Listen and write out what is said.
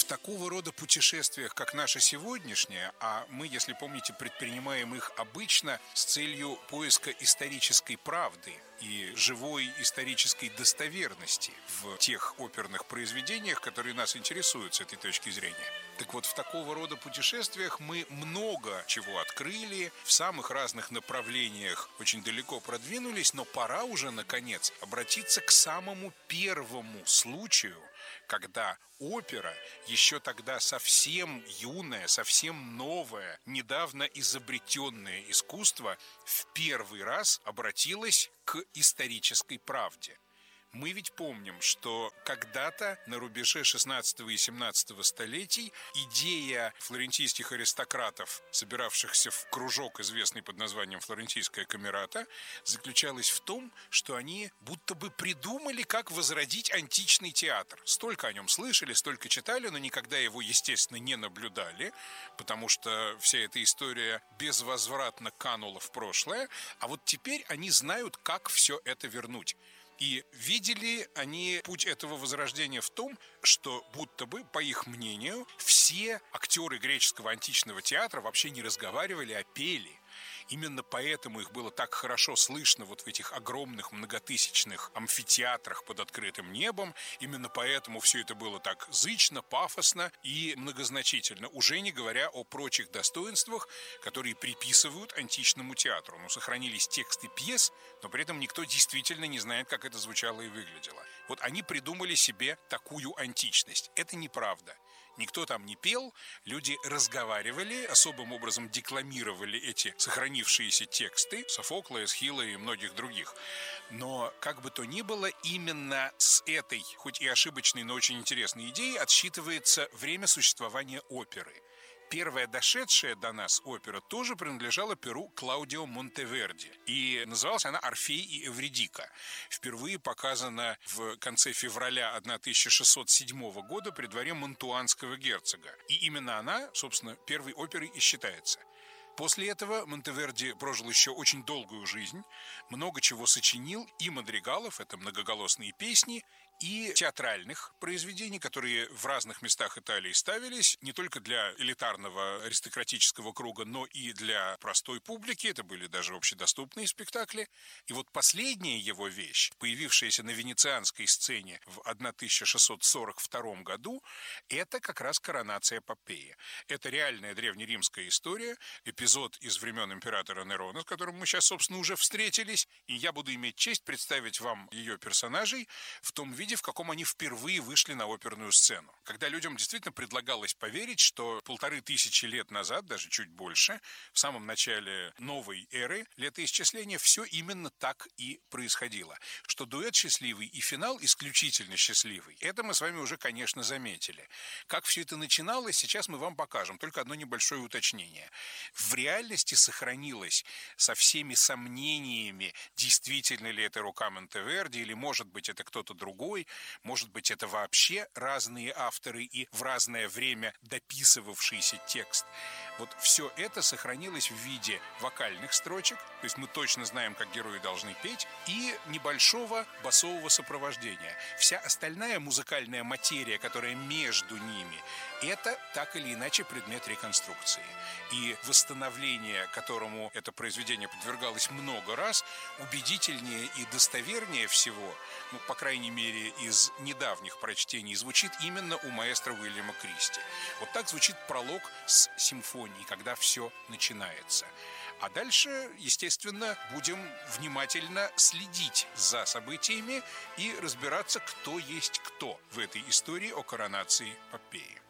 В такого рода путешествиях, как наше сегодняшнее, а мы, если помните, предпринимаем их обычно с целью поиска исторической правды и живой исторической достоверности в тех оперных произведениях, которые нас интересуют с этой точки зрения. Так вот, в такого рода путешествиях мы много чего открыли, в самых разных направлениях очень далеко продвинулись, но пора уже, наконец, обратиться к самому первому случаю, когда опера, еще тогда совсем юное, совсем новое, недавно изобретенное искусство, в первый раз обратилось к исторической правде. Мы ведь помним, что когда-то на рубеже 16 и 17 столетий идея флорентийских аристократов, собиравшихся в кружок, известный под названием «Флорентийская камерата», заключалась в том, что они будто бы придумали, как возродить античный театр. Столько о нем слышали, столько читали, но никогда его, естественно, не наблюдали, потому что вся эта история безвозвратно канула в прошлое, а вот теперь они знают, как все это вернуть. И видели они путь этого возрождения в том, что будто бы, по их мнению, все актеры греческого античного театра вообще не разговаривали, а пели. Именно поэтому их было так хорошо слышно вот в этих огромных многотысячных амфитеатрах под открытым небом. Именно поэтому все это было так зычно, пафосно и многозначительно, уже не говоря о прочих достоинствах, которые приписывают античному театру. Ну, сохранились тексты пьес, но при этом никто действительно не знает, как это звучало и выглядело. Вот они придумали себе такую античность. Это неправда. Никто там не пел, люди разговаривали, особым образом декламировали эти сохранившиеся тексты Софокла, Эсхила и многих других. Но, как бы то ни было, именно с этой, хоть и ошибочной, но очень интересной идеей отсчитывается время существования оперы. Первая дошедшая до нас опера тоже принадлежала перу Клаудио Монтеверди. И называлась она «Орфей и Эвридика». Впервые показана в конце февраля 1607 года при дворе Мантуанского герцога. И именно она, собственно, первой оперой и считается. После этого Монтеверди прожил еще очень долгую жизнь, много чего сочинил, и мадригалов, это многоголосные песни, и театральных произведений, которые в разных местах Италии ставились, не только для элитарного аристократического круга, но и для простой публики, это были даже общедоступные спектакли. И вот последняя его вещь, появившаяся на венецианской сцене в 1642 году, это как раз коронация Попеи. Это реальная древнеримская история, эпизод из времен императора Нерона, с которым мы сейчас, собственно, уже встретились, и я буду иметь честь представить вам ее персонажей в том виде, в каком они впервые вышли на оперную сцену. Когда людям действительно предлагалось поверить, что 1500 лет назад, даже чуть больше, в самом начале новой эры летоисчисления, все именно так и происходило. Что дуэт счастливый и финал исключительно счастливый. Это мы с вами уже, конечно, заметили. Как все это начиналось, сейчас мы вам покажем. Только одно небольшое уточнение. В реальности сохранилось со всеми сомнениями, действительно ли это рука Монтеверди, или, может быть, это кто-то другой, может быть, это вообще разные авторы и в разное время дописывавшийся текст. Вот все это сохранилось в виде вокальных строчек, то есть мы точно знаем, как герои должны петь, и небольшого басового сопровождения. Вся остальная музыкальная материя, которая между ними, это так или иначе предмет реконструкции. И восстановление, которому это произведение подвергалось много раз, убедительнее и достовернее всего, ну, по крайней мере, из недавних прочтений, звучит именно у маэстро Уильяма Кристи. Вот так звучит пролог с симфонией, когда все начинается. А дальше, естественно, будем внимательно следить за событиями и разбираться, кто есть кто в этой истории о коронации Попеи.